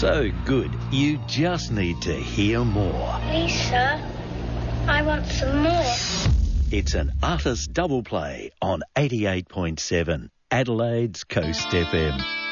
So good, you just need to hear more. Please, sir, I want some more. It's an artist double play on 88.7, Adelaide's Coast FM.